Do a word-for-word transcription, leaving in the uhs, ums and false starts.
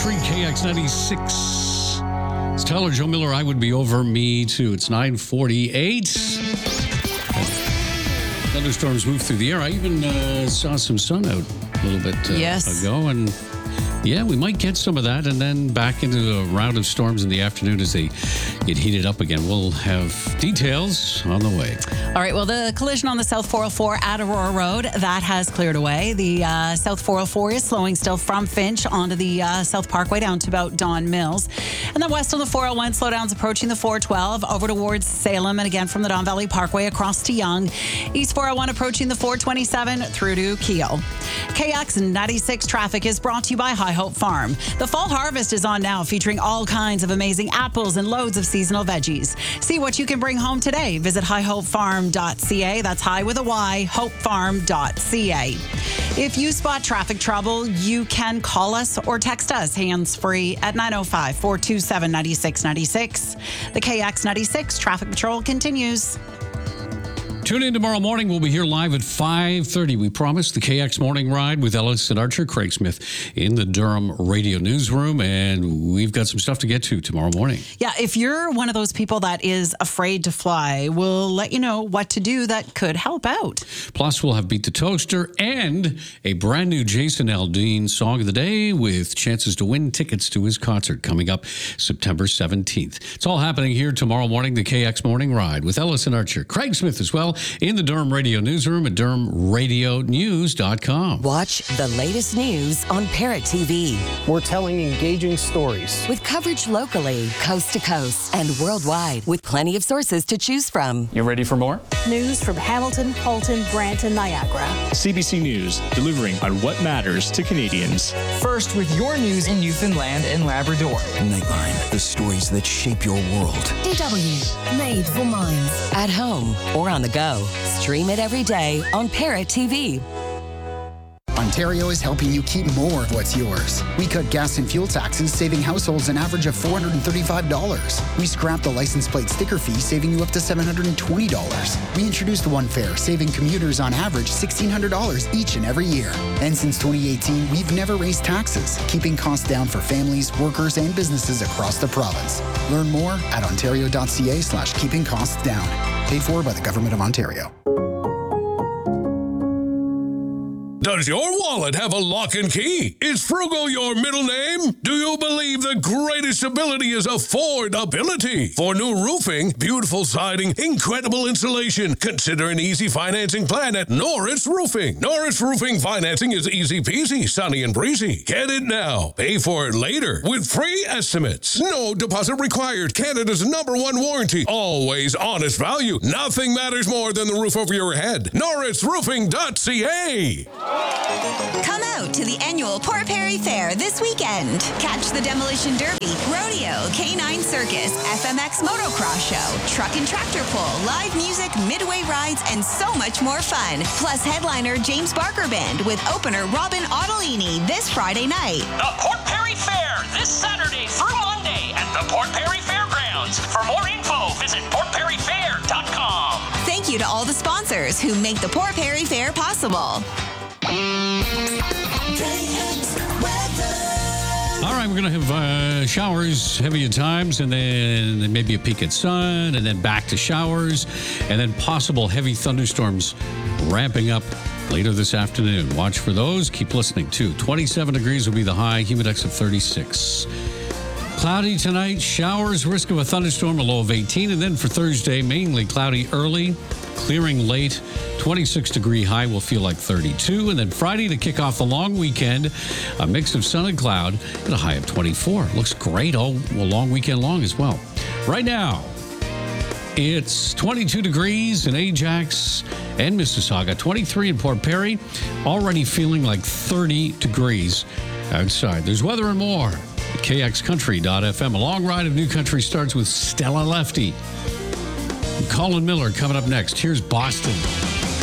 three K X ninety-six. It's Tyler, Joe Miller. I would be over me too. It's nine forty-eight. Thunderstorms move through the air. I even uh, saw some sun out a little bit uh, yes. ago. And yeah, we might get some of that and then back into a round of storms in the afternoon as they get heated up again. We'll have details on the way. All right, well, the collision on the South four oh four at Aurora Road, that has cleared away. The uh, South four oh four is slowing still from Finch onto the uh, South Parkway down to about Don Mills. And then west on the four oh one, slowdowns approaching the four twelve over towards Salem and again from the Don Valley Parkway across to Young. East four oh one approaching the four twenty-seven through to Keel. K X ninety-six traffic is brought to you by High Hope Farm. The fall harvest is on now, featuring all kinds of amazing apples and loads of seasonal veggies. See what you can bring home today. Visit high hope farm dot c a. That's high with a Y, hope farm dot c a. If you spot traffic trouble, you can call us or text us hands-free at nine oh five, four two seven, nine six nine six. The K X ninety-six Traffic Patrol continues. Tune in tomorrow morning. We'll be here live at five thirty. We promise the K X Morning Ride with Ellis and Archer. Craig Smith in the Durham Radio Newsroom. And we've got some stuff to get to tomorrow morning. Yeah, if you're one of those people that is afraid to fly, we'll let you know what to do that could help out. Plus, we'll have Beat the Toaster and a brand new Jason Aldean Song of the Day with chances to win tickets to his concert coming up September seventeenth. It's all happening here tomorrow morning, the K X Morning Ride with Ellis and Archer. Craig Smith as well in the Durham Radio Newsroom at durham radio news dot com. Watch the latest news on Parrot T V. We're telling engaging stories with coverage locally, coast to coast, and worldwide with plenty of sources to choose from. You ready for more? News from Hamilton, Halton, Brant, and Niagara. C B C News, delivering on what matters to Canadians. First with your news in Newfoundland and Labrador. Nightline, the stories that shape your world. D W, made for minds. At home or on the go. Stream it every day on Parrot T V. Ontario is helping you keep more of what's yours. We cut gas and fuel taxes, saving households an average of four hundred thirty-five dollars. We scrapped the license plate sticker fee, saving you up to seven hundred twenty dollars. We introduced One Fare, saving commuters on average one thousand six hundred dollars each and every year. And since twenty eighteen, we've never raised taxes, keeping costs down for families, workers, and businesses across the province. Learn more at ontario dot c a slash keeping costs down. Paid for by the Government of Ontario. Does your wallet have a lock and key? Is Frugal your middle name? Do you believe the greatest ability is affordability? For new roofing, beautiful siding, incredible insulation, consider an easy financing plan at Norris Roofing. Norris Roofing financing is easy peasy, sunny and breezy. Get it now. Pay for it later with free estimates. No deposit required. Canada's number one warranty. Always honest value. Nothing matters more than the roof over your head. norris roofing dot c a. Come out to the annual Port Perry Fair this weekend. Catch the Demolition Derby, Rodeo, K nine Circus, F M X Motocross Show, Truck and Tractor Pull, live music, midway rides, and so much more fun. Plus headliner James Barker Band with opener Robin Ottolini this Friday night. The Port Perry Fair this Saturday through Monday at the Port Perry Fairgrounds. For more info, visit port perry fair dot com. Thank you to all the sponsors who make the Port Perry Fair possible. All right, we're going to have uh, showers, heavy at times, and then maybe a peek at sun, and then back to showers, and then possible heavy thunderstorms ramping up later this afternoon. Watch for those. Keep listening, too. twenty-seven degrees will be the high, humidex of thirty-six. Cloudy tonight, showers, risk of a thunderstorm, a low of eighteen, and then for Thursday, mainly cloudy early, clearing late. twenty-six degree high will feel like thirty-two. And then Friday to kick off the long weekend, a mix of sun and cloud at a high of twenty-four. Looks great all well, long weekend long as well. Right now, it's twenty-two degrees in Ajax and Mississauga, twenty-three in Port Perry, already feeling like thirty degrees outside. There's weather and more at k x country dot f m. A long ride of new country starts with Stella Lefty. Colin Miller coming up next. Here's Boston.